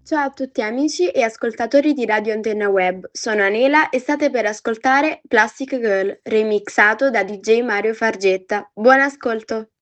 Ciao a tutti amici e ascoltatori di Radio Antenna Web, sono Anela e state per ascoltare Plastic Girl, remixato da DJ Mario Fargetta. Buon ascolto!